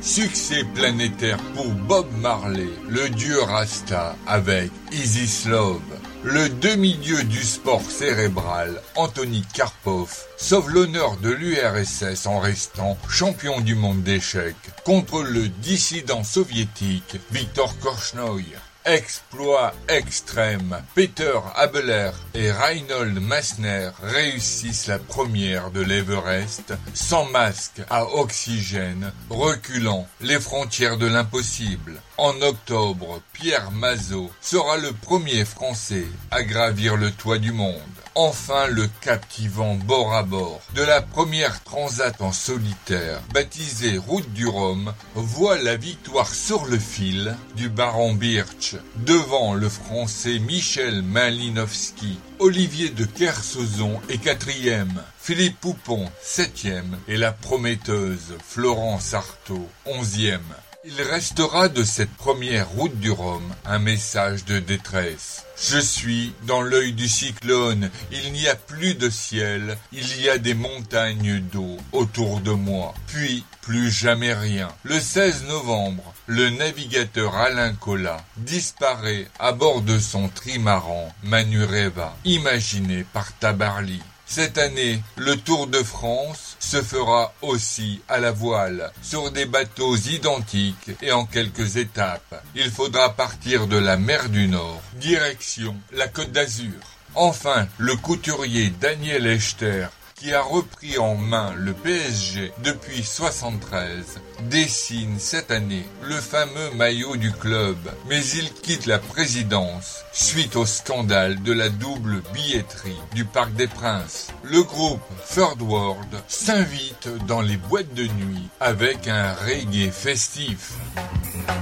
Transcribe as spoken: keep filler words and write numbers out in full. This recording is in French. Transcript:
Succès planétaire pour Bob Marley, le dieu Rasta avec Easy Love. Le demi-dieu du sport cérébral, Anthony Karpov, sauve l'honneur de l'U R S S en restant champion du monde d'échecs contre le dissident soviétique Viktor Korchnoi. Exploit extrême, Peter Habeler et Reinhold Messner réussissent la première de l'Everest sans masque à oxygène, reculant les frontières de l'impossible. En octobre, Pierre Mazot sera le premier Français à gravir le toit du monde. Enfin, le captivant bord à bord de la première transat en solitaire, baptisée Route du Rhum, voit la victoire sur le fil du baron Birch, devant le Français Michel Malinowski. Olivier de Kersauzon est quatrième, Philippe Poupon septième et la prometteuse Florence Artaud onzième. Il restera de cette première route du Rhum un message de détresse. Je suis dans l'œil du cyclone, il n'y a plus de ciel, il y a des montagnes d'eau autour de moi. Puis, plus jamais rien. Le seize novembre, le navigateur Alain Colas disparaît à bord de son trimaran Manureva, imaginé par Tabarly. Cette année, le Tour de France se fera aussi à la voile, sur des bateaux identiques et en quelques étapes. Il faudra partir de la mer du Nord, direction la Côte d'Azur. Enfin, le couturier Daniel Echter, qui a repris en main le P S G depuis soixante-treize, dessine cette année le fameux maillot du club, mais il quitte la présidence suite au scandale de la double billetterie du Parc des Princes. Le groupe Third World s'invite dans les boîtes de nuit avec un reggae festif.